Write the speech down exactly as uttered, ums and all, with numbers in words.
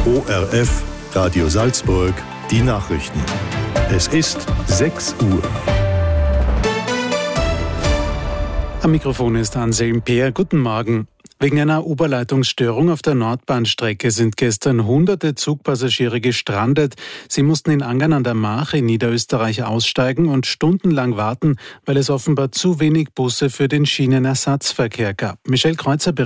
O R F, Radio Salzburg, die Nachrichten. Es ist sechs Uhr. Am Mikrofon ist Anselm Peer. Guten Morgen. Wegen einer Oberleitungsstörung auf der Nordbahnstrecke sind gestern hunderte Zugpassagiere gestrandet. Sie mussten in Angern an der Mach in Niederösterreich aussteigen und stundenlang warten, weil es offenbar zu wenig Busse für den Schienenersatzverkehr gab. Michelle Kreuzer berichtet.